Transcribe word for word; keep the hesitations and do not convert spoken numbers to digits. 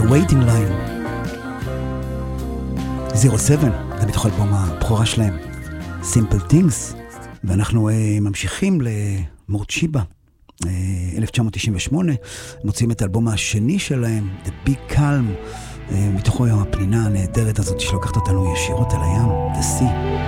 Waiting Line. זירו סבן, זה מתוך אלבום הבכורה שלהם, Simple Things, ואנחנו uh, ממשיכים למורצ'יבה, uh, אלף תשע מאות תשעים ושמונה, מוצאים את האלבום השני שלהם, The Big Calm, uh, מתוכו הפנינה הנהדרת הזאת שלוקחת אותנו ישירות אל הים, The Sea.